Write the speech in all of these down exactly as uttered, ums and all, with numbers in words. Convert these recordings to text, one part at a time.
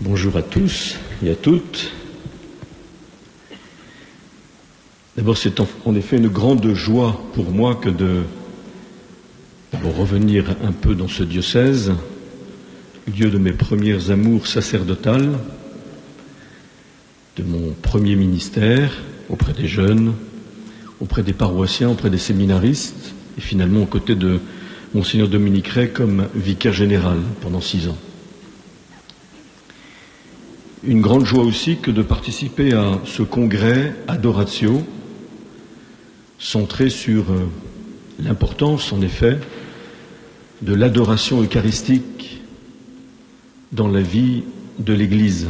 Bonjour à tous et à toutes. D'abord, c'est en effet une grande joie pour moi que de d'abord revenir un peu dans ce diocèse, lieu de mes premières amours sacerdotales, de mon premier ministère auprès des jeunes, auprès des paroissiens, auprès des séminaristes, et finalement aux côtés de Monseigneur Dominique Ray comme vicaire général pendant six ans. Une grande joie aussi que de participer à ce congrès Adoratio, centré sur l'importance, en effet, de l'adoration eucharistique dans la vie de l'Église.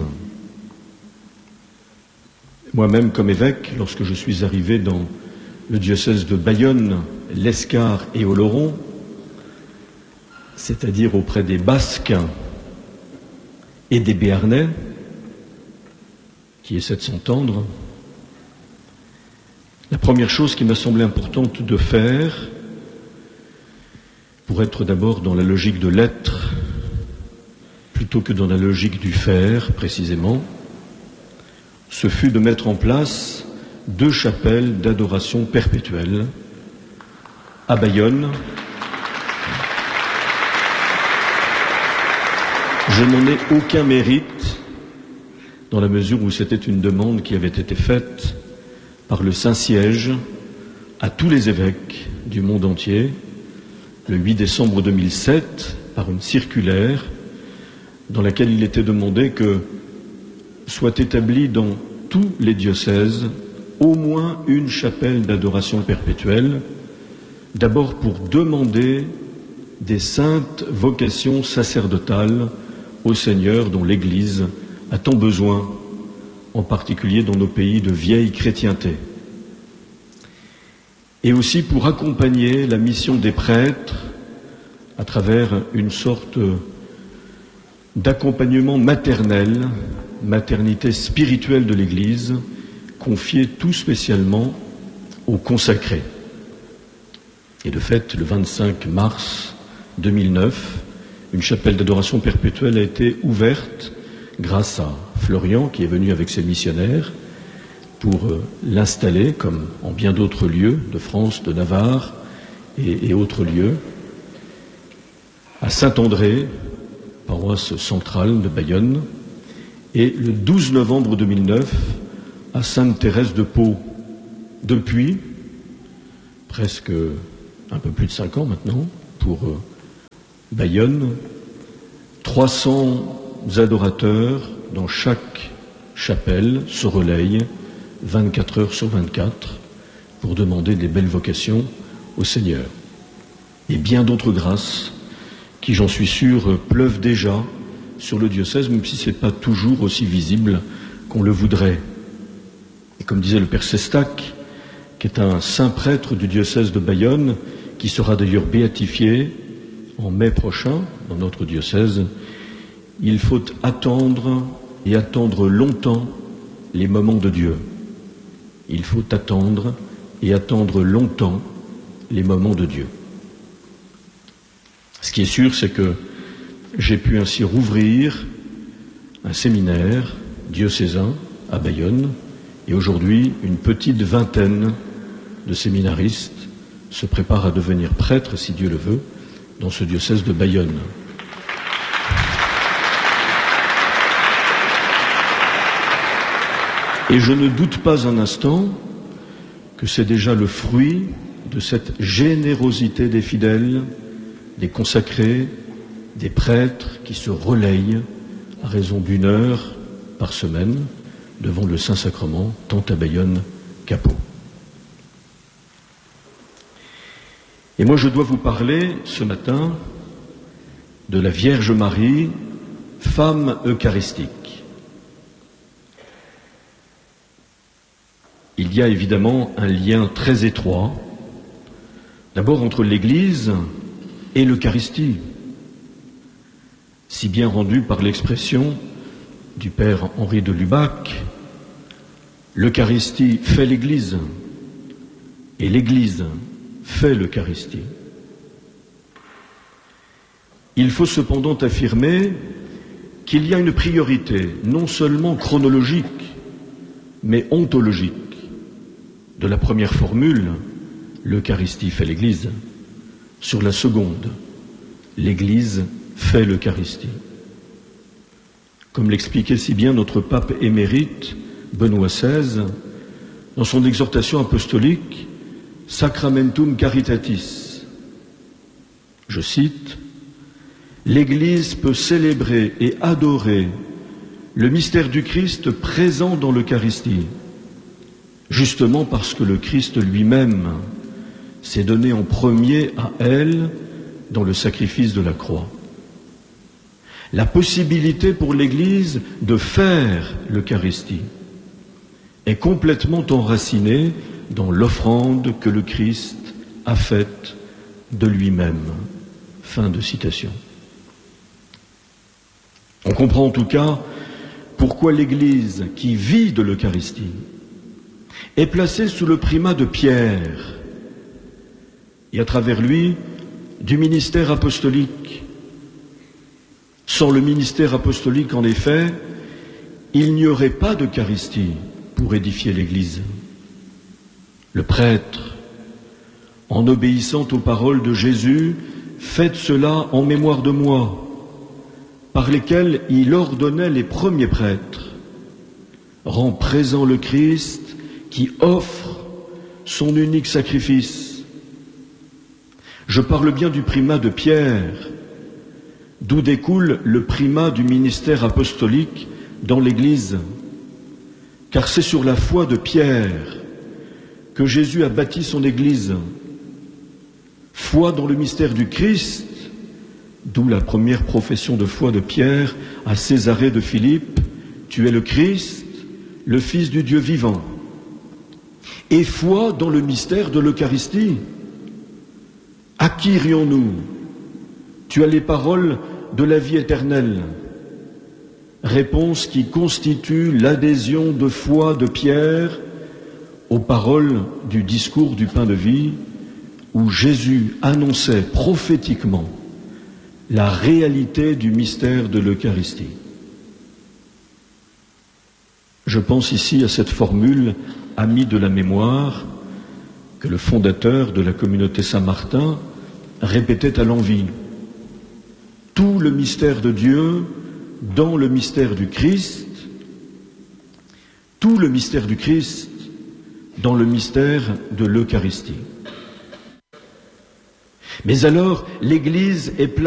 Moi-même, comme évêque, lorsque je suis arrivé dans le diocèse de Bayonne, l'Escar et Oloron, c'est-à-dire auprès des Basques et des Béarnais, qui essaient de s'entendre, la première chose qui m'a semblé importante de faire, pour être d'abord dans la logique de l'être, plutôt que dans la logique du faire, précisément, ce fut de mettre en place deux chapelles d'adoration perpétuelle à Bayonne. Je n'en ai aucun mérite, dans la mesure où c'était une demande qui avait été faite par le Saint-Siège à tous les évêques du monde entier, le huit décembre deux mille sept, par une circulaire dans laquelle il était demandé que soit établie dans tous les diocèses au moins une chapelle d'adoration perpétuelle, d'abord pour demander des saintes vocations sacerdotales au Seigneur dont l'Église a tant besoin, en particulier dans nos pays de vieille chrétienté. Et aussi pour accompagner la mission des prêtres à travers une sorte d'accompagnement maternel, maternité spirituelle de l'Église, confiée tout spécialement aux consacrés. Et de fait, le vingt-cinq mars deux mille neuf, une chapelle d'adoration perpétuelle a été ouverte grâce à Florian, qui est venu avec ses missionnaires, pour euh, l'installer, comme en bien d'autres lieux de France, de Navarre et, et autres lieux, à Saint-André, paroisse centrale de Bayonne, et le douze novembre deux mille neuf, à Sainte-Thérèse de Pau. Depuis, presque un peu plus de cinq ans maintenant, pour euh, Bayonne, trois cents adorateurs dans chaque chapelle se relayent vingt-quatre heures sur vingt-quatre pour demander des belles vocations au Seigneur. Et bien d'autres grâces qui, j'en suis sûr, pleuvent déjà sur le diocèse, même si ce n'est pas toujours aussi visible qu'on le voudrait. Et comme disait le Père Sestac, qui est un saint prêtre du diocèse de Bayonne, qui sera d'ailleurs béatifié en mai prochain dans notre diocèse, il faut attendre et attendre longtemps les moments de Dieu. Il faut attendre et attendre longtemps les moments de Dieu. Ce qui est sûr, c'est que j'ai pu ainsi rouvrir un séminaire diocésain à Bayonne, et aujourd'hui, une petite vingtaine de séminaristes se préparent à devenir prêtres, si Dieu le veut, dans ce diocèse de Bayonne. Et je ne doute pas un instant que c'est déjà le fruit de cette générosité des fidèles, des consacrés, des prêtres qui se relayent à raison d'une heure par semaine devant le Saint-Sacrement, tant à Bayonne qu'à Pau. Et moi, je dois vous parler ce matin de la Vierge Marie, femme eucharistique. Il y a évidemment un lien très étroit, d'abord entre l'Église et l'Eucharistie, si bien rendu par l'expression du Père Henri de Lubac, l'Eucharistie fait l'Église et l'Église fait l'Eucharistie. Il faut cependant affirmer qu'il y a une priorité non seulement chronologique, mais ontologique de la première formule, l'Eucharistie fait l'Église, sur la seconde, l'Église fait l'Eucharistie. Comme l'expliquait si bien notre pape émérite, Benoît seize, dans son exhortation apostolique Sacramentum Caritatis. Je cite, « L'Église peut célébrer et adorer le mystère du Christ présent dans l'Eucharistie, justement parce que le Christ lui-même s'est donné en premier à elle dans le sacrifice de la croix. La possibilité pour l'Église de faire l'Eucharistie est complètement enracinée dans l'offrande que le Christ a faite de lui-même. » Fin de citation. On comprend en tout cas pourquoi l'Église, qui vit de l'Eucharistie, est placée sous le primat de Pierre et à travers lui du ministère apostolique. Sans le ministère apostolique, en effet, il n'y aurait pas d'Eucharistie pour édifier l'Église. Le prêtre, en obéissant aux paroles de Jésus, « Faites cela en mémoire de moi », par lesquelles il ordonnait les premiers prêtres, rend présent le Christ qui offre son unique sacrifice. Je parle bien du primat de Pierre, d'où découle le primat du ministère apostolique dans l'Église, car c'est sur la foi de Pierre que Jésus a bâti son Église. Foi dans le mystère du Christ, d'où la première profession de foi de Pierre à Césarée de Philippe, « Tu es le Christ, le Fils du Dieu vivant ». Et foi dans le mystère de l'Eucharistie. À qui irions-nous ? Tu as les paroles de la vie éternelle. Réponse qui constitue l'adhésion de foi de Pierre aux paroles du discours du pain de vie, où Jésus annonçait prophétiquement la réalité du mystère de l'Eucharistie. Je pense ici à cette formule amie de la mémoire que le fondateur de la communauté Saint-Martin répétait à l'envi. Tout le mystère de Dieu dans le mystère du Christ, tout le mystère du Christ dans le mystère de l'Eucharistie. Mais alors, l'Église est placée